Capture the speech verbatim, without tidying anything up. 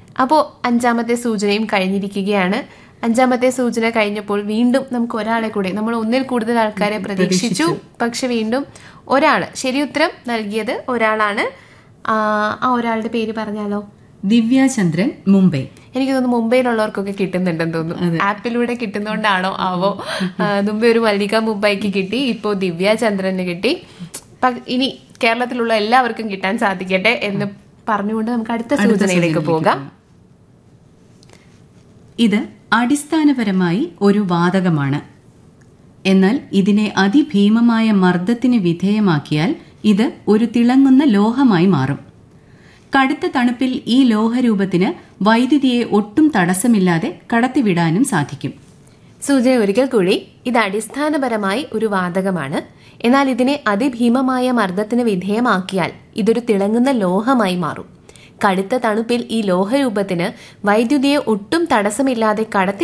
അപ്പോൾ അഞ്ചാമത്തെ സൂചനയും കഴിഞ്ഞിരിക്കുകയാണ്. അഞ്ചാമത്തെ സൂചന കഴിഞ്ഞപ്പോൾ വീണ്ടും നമുക്ക് ഒരാളെ കൂടെ, നമ്മൾ ഒന്നിൽ കൂടുതൽ ആൾക്കാരെ പ്രതീക്ഷിച്ചു, പക്ഷെ വീണ്ടും ഒരാൾ ശരി ഉത്തരം നൽകിയത് ഒരാളാണ്. ആ ഒരാളുടെ പേര് പറഞ്ഞാലോ? ദിവ്യാചന്ദ്രൻ, മുംബൈ. എനിക്ക് തോന്നുന്നു മുംബൈയിലുള്ളവർക്കൊക്കെ കിട്ടുന്നുണ്ടെന്ന് തോന്നുന്നു. ആപ്പിലൂടെ കിട്ടുന്നോണ്ടാണോ ആവോ? മുമ്പേ ഒരു മല്ലിക മുംബൈക്ക് കിട്ടി, ഇപ്പോ ദിവ്യാചന്ദ്രന് കിട്ടി. ഇനി കേരളത്തിലുള്ള എല്ലാവർക്കും കിട്ടാൻ സാധിക്കട്ടെ എന്ന് പറഞ്ഞുകൊണ്ട് നമുക്ക് അടുത്ത സൂചനയിലേക്ക് പോകാം. ഇത് അടിസ്ഥാനപരമായി ഒരു വാതകമാണ്. എന്നാൽ ഇതിനെ അതിഭീമമായ മർദ്ദത്തിന് വിധേയമാക്കിയാൽ ഇത് ഒരു തിളങ്ങുന്ന ലോഹമായി മാറും. കടുത്ത തണുപ്പിൽ ഈ ലോഹരൂപത്തിന് വൈദ്യുതിയെ ഒട്ടും തടസ്സമില്ലാതെ കടത്തിവിടാനും സാധിക്കും. സൂചന ഒരിക്കൽ കൂടി. ഇത് അടിസ്ഥാനപരമായി ഒരു വാതകമാണ്. എന്നാൽ ഇതിനെ അതിഭീമമായ മർദ്ദത്തിന് വിധേയമാക്കിയാൽ ഇതൊരു തിളങ്ങുന്ന ലോഹമായി മാറും. കടുത്ത തണുപ്പിൽ ഈ ലോഹരൂപത്തിന് വൈദ്യുതിയെ ഒട്ടും തടസ്സമില്ലാതെ കടത്തി